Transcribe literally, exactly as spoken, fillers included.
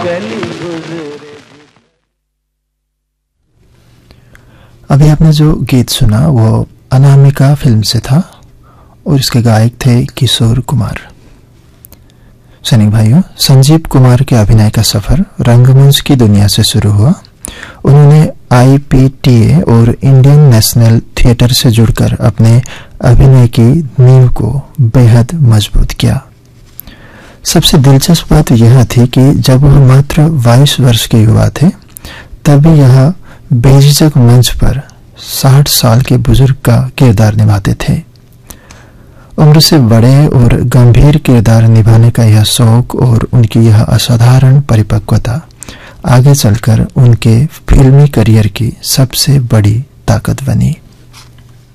अभी आपने जो गीत सुना वो अनामिका फिल्म से था और इसके गायक थे किशोर कुमार। सैनिक भाइयों, संजीव कुमार के अभिनय का सफर रंगमंच की दुनिया से शुरू हुआ। उन्होंने आई पी टी ए और इंडियन नेशनल थिएटर से जुड़कर अपने अभिनय की नींव को बेहद मजबूत किया। सबसे दिलचस्प बात यह थी कि जब वह मात्र बाईस वर्ष के युवा थे तभी यह बेझिझक मंच पर साठ साल के बुजुर्ग का किरदार निभाते थे। उम्र से बड़े और गंभीर किरदार निभाने का यह शौक और उनकी यह असाधारण परिपक्वता आगे चलकर उनके फिल्मी करियर की सबसे बड़ी ताकत बनी।